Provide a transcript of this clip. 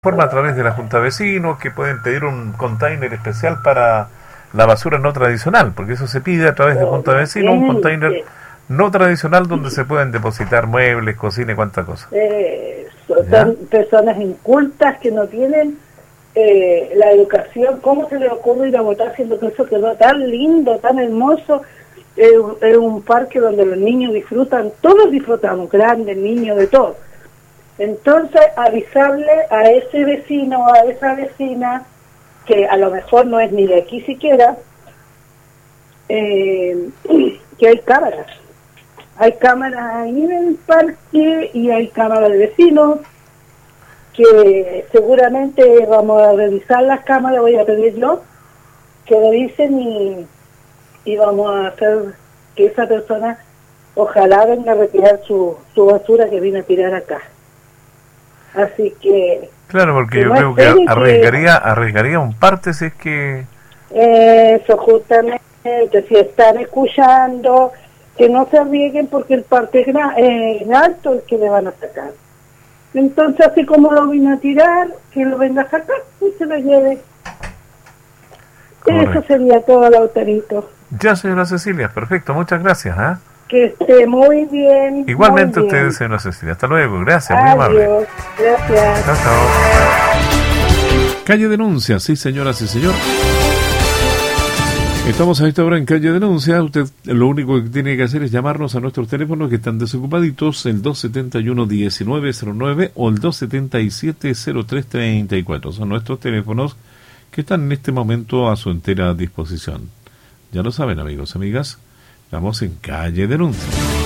forma a través de la Junta de Vecinos, que pueden pedir un container especial para la basura no tradicional, porque eso se pide a través de Junta de Vecinos, un container no tradicional donde se pueden depositar muebles, cocina y cuánta cosa. Son personas incultas que no tienen la educación. ¿Cómo se les ocurre ir a votar siendo que eso quedó tan lindo, tan hermoso? Es un parque donde los niños disfrutan, todos disfrutamos, grandes, niños, de todo. Entonces, avisarle a ese vecino o a esa vecina, que a lo mejor no es ni de aquí siquiera, que hay cámaras. Hay cámaras ahí en el parque y hay cámaras de vecinos, que seguramente vamos a revisar las cámaras, voy a pedir yo, que revisen y vamos a hacer que esa persona ojalá venga a retirar su basura que viene a tirar acá. Así que... Claro, porque yo creo que arriesgaría un parte si es que... Eso, justamente, si están escuchando, que no se arriesguen porque el parque es alto el que le van a sacar. Entonces, así como lo vino a tirar, que lo venga a sacar y se lo lleve. Correcto. Eso sería todo, Lautarito. Ya, señora Cecilia, perfecto, muchas gracias. Que esté muy bien. Igualmente muy bien. Ustedes, señora Cecilia. Hasta luego, gracias, muy amable. Gracias. Chao, chao. Calle Denuncia, sí, señoras y señores. Estamos a esta hora en Calle Denuncia. Usted lo único que tiene que hacer es llamarnos a nuestros teléfonos que están desocupaditos, el 271-1909 o el 277-0334. Son nuestros teléfonos que están en este momento a su entera disposición. Ya lo saben, amigos, amigas. Estamos en Calle Denuncia.